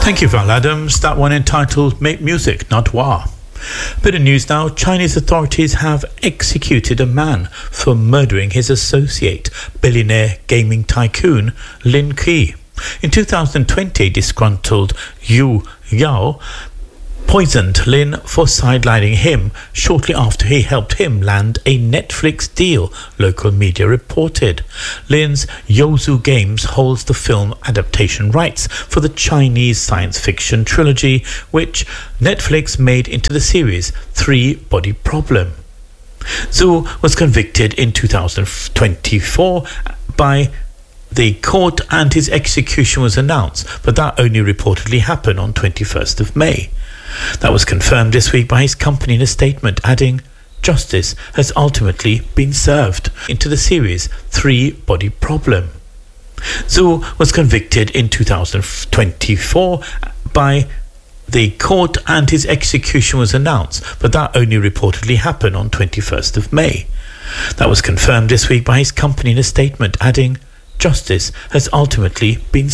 Thank you, Val Adams. That one entitled Make Music, Not War. Bit of news now. Chinese authorities have executed a man for murdering his associate, billionaire gaming tycoon Lin Ke. In 2020, disgruntled Yu Yao poisoned Lin for sidelining him shortly after he helped him land a Netflix deal, local media reported. Lin's Yozu Games holds the film adaptation rights for the Chinese science fiction trilogy, which Netflix made into the series Three Body Problem. Zhu was convicted in 2024 by the court and his execution was announced, but that only reportedly happened on 21st of May. That was confirmed this week by his company in a statement, adding, "Justice has ultimately been served" into the series Three Body Problem. Zhu was convicted in 2024 by the court and his execution was announced, but that only reportedly happened on 21st of May. That was confirmed this week by his company in a statement, adding, "Justice has ultimately been